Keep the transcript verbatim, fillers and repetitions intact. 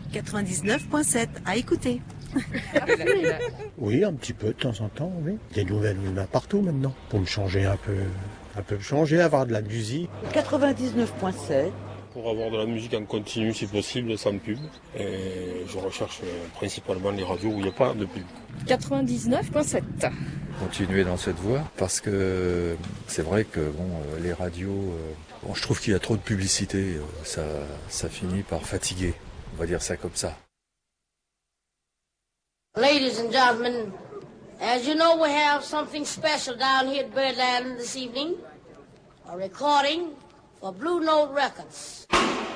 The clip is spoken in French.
quatre-vingt-dix-neuf virgule sept, à écouter. Oui, un petit peu de temps en temps, oui. Des nouvelles, il y en a partout maintenant. Pour me changer un peu, un peu changer, avoir de la musique. quatre-vingt-dix-neuf virgule sept. Pour avoir de la musique en continu si possible, sans pub. Et je recherche principalement les radios où il n'y a pas de pub. quatre-vingt-dix-neuf virgule sept. Continuer dans cette voie parce que c'est vrai que bon, les radios, bon, je trouve qu'il y a trop de publicité, ça, ça finit par fatiguer, on va dire ça comme ça. Ladies and gentlemen, as you know, we have something special down here at Birdland this evening, a recording for Blue Note Records.